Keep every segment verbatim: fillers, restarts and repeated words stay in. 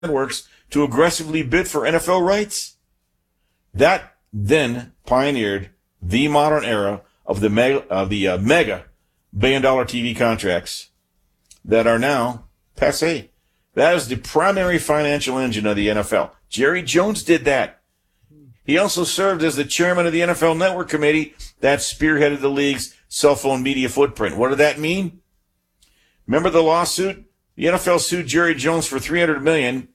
networks to aggressively bid for N F L rights. That then pioneered the modern era of the mega, uh, the uh, mega billion-dollar T V contracts that are now passé. That is the primary financial engine of the N F L. Jerry Jones did that. He also served as the chairman of the N F L Network Committee that spearheaded the league's cell phone media footprint. What did that mean? Remember the lawsuit? The N F L sued Jerry Jones for three hundred million dollars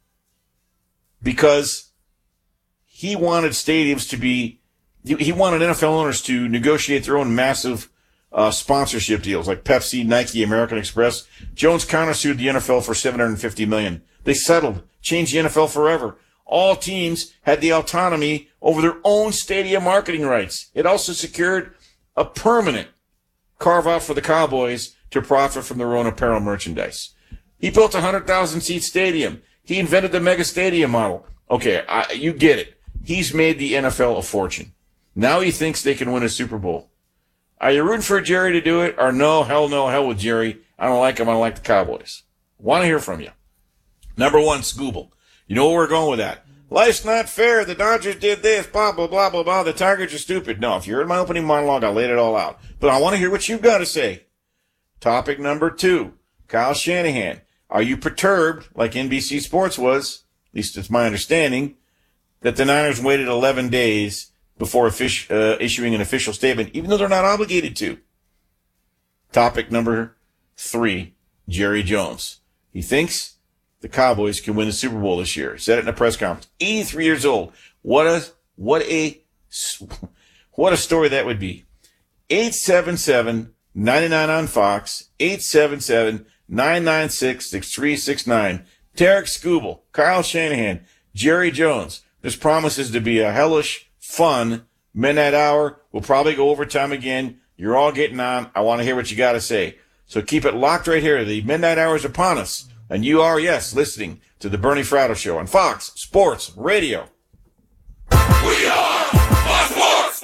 because he wanted stadiums to be, he wanted N F L owners to negotiate their own massive uh, sponsorship deals like Pepsi, Nike, American Express. Jones countersued the N F L for seven hundred fifty million dollars. They settled, changed the N F L forever. All teams had the autonomy over their own stadium marketing rights. It also secured a permanent carve-out for the Cowboys to profit from their own apparel merchandise. He built a one hundred thousand seat stadium. He invented the mega stadium model. Okay, I, you get it. He's made the N F L a fortune. Now he thinks they can win a Super Bowl. Are you rooting for Jerry to do it? Or no, hell no, hell with Jerry. I don't like him. I don't like the Cowboys. Want to hear from you. Number one, Scooble. You know where we're going with that. Life's not fair. The Dodgers did this, blah, blah, blah, blah, blah. The Tigers are stupid. No, if you're in my opening monologue, I laid it all out. But I want to hear what you've got to say. Topic number two, Kyle Shanahan. Are you perturbed, like N B C Sports was, at least it's my understanding, that the Niners waited eleven days before offic- uh, issuing an official statement, even though they're not obligated to? Topic number three, Jerry Jones. He thinks the Cowboys can win the Super Bowl this year. He said it in a press conference. eighty-three years old. What a, what a, what a story that would be. eight seven seven, nine nine on Fox, eight seven seven, nine nine six, six three six nine. Tarek Scooble, Kyle Shanahan, Jerry Jones. This promises to be a hellish, fun midnight hour. We'll probably go overtime again. You're all getting on. I want to hear what you got to say. So keep it locked right here. The midnight hour is upon us. And you are, yes, listening to the Bernie Fratto Show on Fox Sports Radio. We are Fox Sports!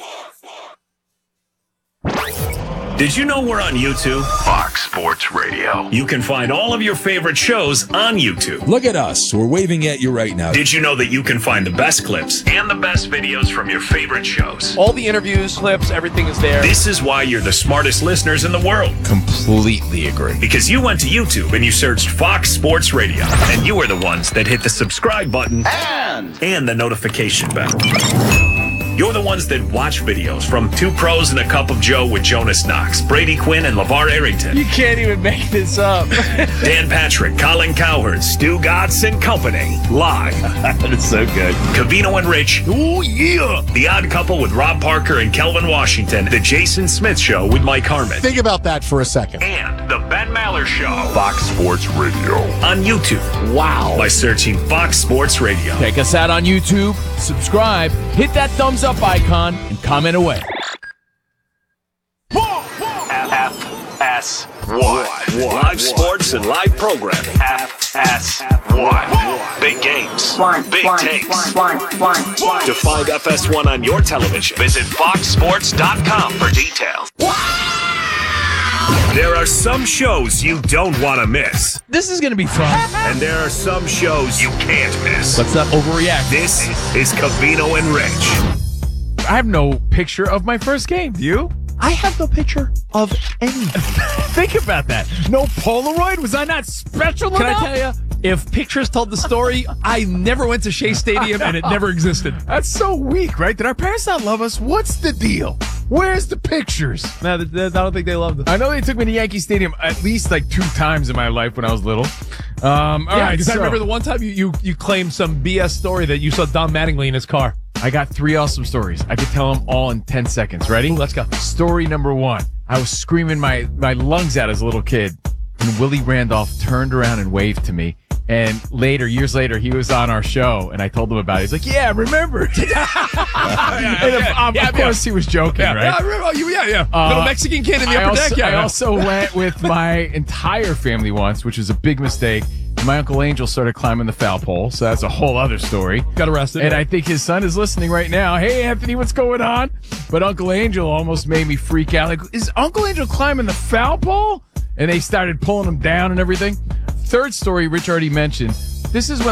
Did you know we're on YouTube? Fox Sports Radio. You can find all of your favorite shows on YouTube. Look at us. We're waving at you right now. Did you know that you can find the best clips and the best videos from your favorite shows? All the interviews, clips, everything is there. This is why you're the smartest listeners in the world. Completely agree. Because you went to YouTube and you searched Fox Sports Radio. And you are the ones that hit the subscribe button And, and the notification bell. You're the ones that watch videos from Two Pros and a Cup of Joe with Jonas Knox, Brady Quinn, and LeVar Arrington. You can't even make this up. Dan Patrick, Colin Cowherd, Stu Gatz and Company. Live. That is so good. Covino and Rich. Oh, yeah. The Odd Couple with Rob Parker and Kelvin Washington. The Jason Smith Show with Mike Harmon. Think about that for a second. And The Ben Maller Show. Fox Sports Radio. On YouTube. Wow. By searching Fox Sports Radio. Check us out on YouTube. Subscribe. Hit that thumbs up icon and comment away. F S one. Live sports and live programming. F S one. Big games. Big takes. To find F S one on your television, visit fox sports dot com for details. There are some shows you don't want to miss. This is going to be fun. And there are some shows you can't miss. Let's not overreact. This is Covino and Rich. I have no picture of my first game. Do you? I have no picture of anything. Think about that. No Polaroid? Was I not special Can enough? I tell you, if pictures told the story, I never went to Shea Stadium and it never existed. That's so weak, right? Did our parents not love us? What's the deal? Where's the pictures? No, th- th- I don't think they loved it. I know they took me to Yankee Stadium at least like two times in my life when I was little. Um, all Yeah, right, because so I remember the one time you, you, you claimed some B S story that you saw Don Mattingly in his car. I got three awesome stories. I could tell them all in ten seconds. Ready? Ooh, let's go. Story number one. I was screaming my, my lungs out as a little kid, and Willie Randolph turned around and waved to me. And later, years later, he was on our show, and I told him about it. He's like, yeah, remember. and of, um, yeah, of course, yeah. he was joking, Yeah, right? yeah, I remember. Oh, you, yeah, yeah. Uh, Little Mexican kid in the I upper also, deck. Yeah, I yeah. also went with my entire family once, which was a big mistake. My Uncle Angel started climbing the foul pole, so that's a whole other story. Got arrested. And right? I think his son is listening right now. Hey, Anthony, what's going on? But Uncle Angel almost made me freak out. Like, is Uncle Angel climbing the foul pole? And they started pulling him down and everything. third story, Rich already mentioned. This is when